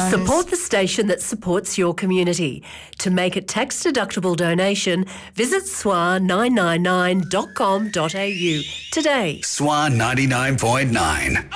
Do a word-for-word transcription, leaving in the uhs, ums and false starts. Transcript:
Support the station that supports your community. To make a tax-deductible donation, visit swan nine nine nine dot com dot a u today. Swan ninety-nine point nine.